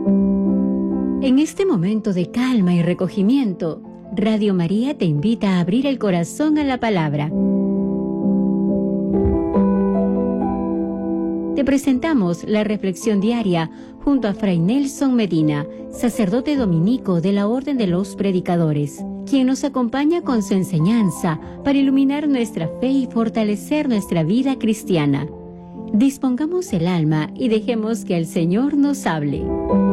En este momento de calma y recogimiento, Radio María te invita a abrir el corazón a la palabra. Te presentamos la reflexión diaria junto a Fray Nelson Medina, sacerdote dominico de la Orden de los Predicadores, quien nos acompaña con su enseñanza para iluminar nuestra fe y fortalecer nuestra vida cristiana. Dispongamos el alma y dejemos que el Señor nos hable.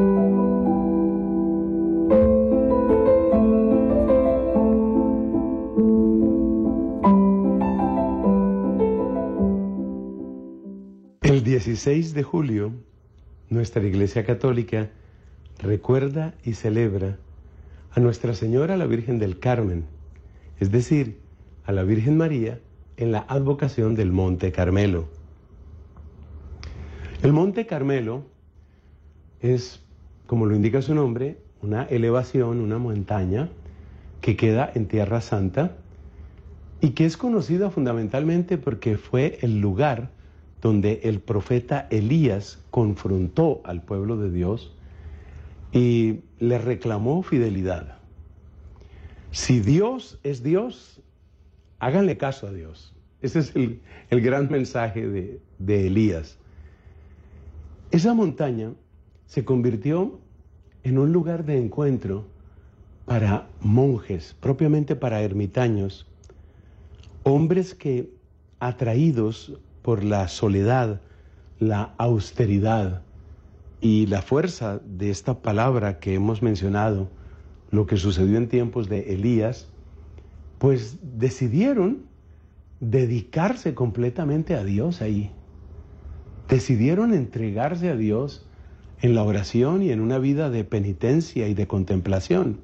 El 16 de julio, nuestra Iglesia Católica recuerda y celebra a Nuestra Señora la Virgen del Carmen, es decir, a la Virgen María en la advocación del Monte Carmelo. El Monte Carmelo es, como lo indica su nombre, una elevación, una montaña que queda en Tierra Santa y que es conocida fundamentalmente porque fue el lugar donde el profeta Elías confrontó al pueblo de Dios y le reclamó fidelidad. Si Dios es Dios, háganle caso a Dios. Ese es el gran mensaje de Elías. Esa montaña se convirtió en un lugar de encuentro para monjes, propiamente para ermitaños, hombres que, atraídos por la soledad, la austeridad y la fuerza de esta palabra que hemos mencionado, lo que sucedió en tiempos de Elías, pues decidieron dedicarse completamente a Dios ahí. Decidieron entregarse a Dios en la oración y en una vida de penitencia y de contemplación.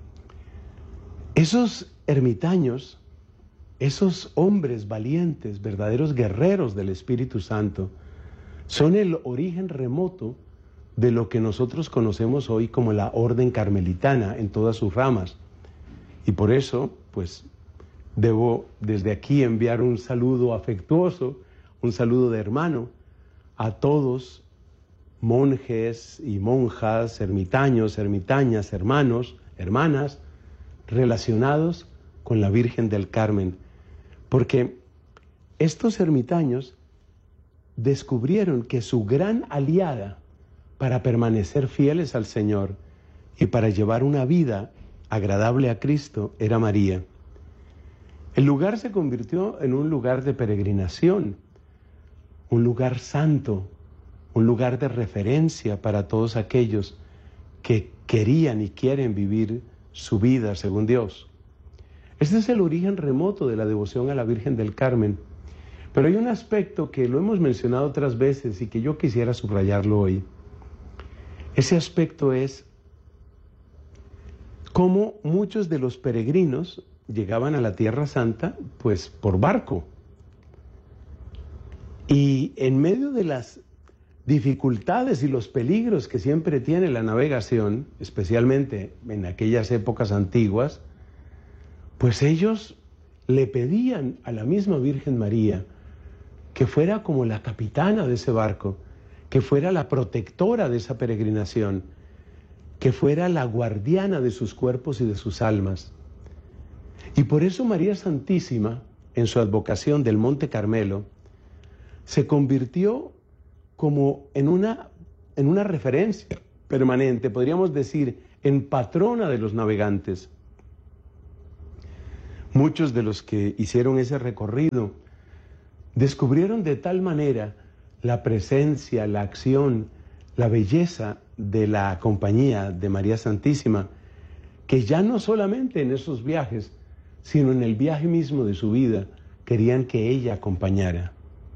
Esos ermitaños, esos hombres valientes, verdaderos guerreros del Espíritu Santo, son el origen remoto de lo que nosotros conocemos hoy como la Orden Carmelitana en todas sus ramas. Y por eso, pues, debo desde aquí enviar un saludo afectuoso, un saludo de hermano a todos, monjes y monjas, ermitaños, ermitañas, hermanos, hermanas, relacionados con la Virgen del Carmen. Porque estos ermitaños descubrieron que su gran aliada para permanecer fieles al Señor y para llevar una vida agradable a Cristo era María. El lugar se convirtió en un lugar de peregrinación, un lugar santo, un lugar de referencia para todos aquellos que querían y quieren vivir su vida según Dios. Este es el origen remoto de la devoción a la Virgen del Carmen. Pero hay un aspecto que lo hemos mencionado otras veces y que yo quisiera subrayarlo hoy. Ese aspecto es cómo muchos de los peregrinos llegaban a la Tierra Santa, pues por barco. Y en medio de las dificultades y los peligros que siempre tiene la navegación, especialmente en aquellas épocas antiguas, pues ellos le pedían a la misma Virgen María que fuera como la capitana de ese barco, que fuera la protectora de esa peregrinación, que fuera la guardiana de sus cuerpos y de sus almas. Y por eso María Santísima, en su advocación del Monte Carmelo, se convirtió como en una referencia permanente, podríamos decir, en patrona de los navegantes. Muchos de los que hicieron ese recorrido descubrieron de tal manera la presencia, la acción, la belleza de la compañía de María Santísima, que ya no solamente en esos viajes, sino en el viaje mismo de su vida, querían que ella acompañara.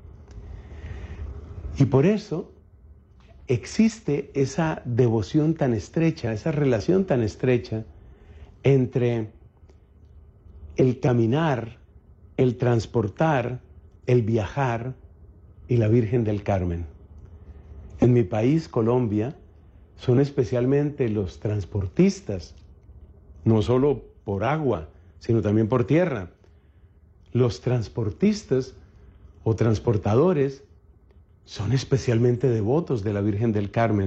Y por eso existe esa devoción tan estrecha, esa relación tan estrecha entre el caminar, el transportar, el viajar y la Virgen del Carmen. En mi país, Colombia, son especialmente los transportistas, no solo por agua, sino también por tierra. Los transportistas o transportadores son especialmente devotos de la Virgen del Carmen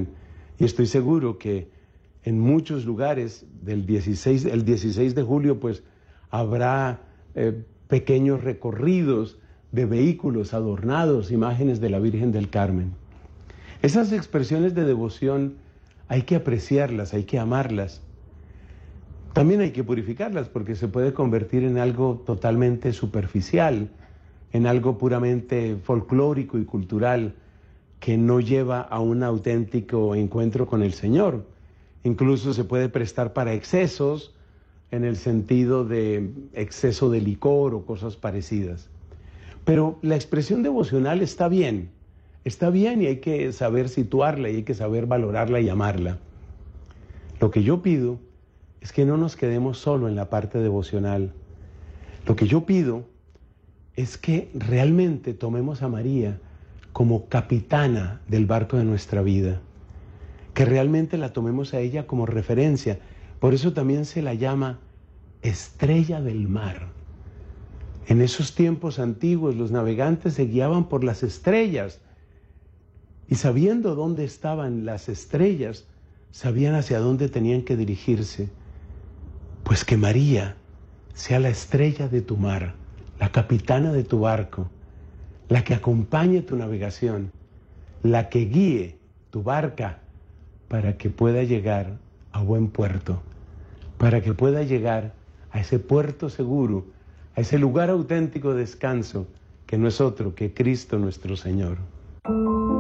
Y estoy seguro que en muchos lugares el 16 de julio pues habrá pequeños recorridos de vehículos adornados, imágenes de la Virgen del Carmen. Esas expresiones de devoción hay que apreciarlas, hay que amarlas. También hay que purificarlas porque se puede convertir en algo totalmente superficial, en algo puramente folclórico y cultural que no lleva a un auténtico encuentro con el Señor. Incluso se puede prestar para excesos, en el sentido de exceso de licor o cosas parecidas. Pero la expresión devocional está bien y hay que saber situarla y hay que saber valorarla y amarla. Lo que yo pido es que no nos quedemos solo en la parte devocional. Lo que yo pido es que realmente tomemos a María como capitana del barco de nuestra vida, que realmente la tomemos a ella como referencia. Por eso también se la llama estrella del mar. En esos tiempos antiguos los navegantes se guiaban por las estrellas y sabiendo dónde estaban las estrellas, sabían hacia dónde tenían que dirigirse. Pues que María sea la estrella de tu mar, la capitana de tu barco, la que acompañe tu navegación, la que guíe tu barca para que pueda llegar a buen puerto, para que pueda llegar a ese puerto seguro, a ese lugar auténtico de descanso que no es otro que Cristo nuestro Señor.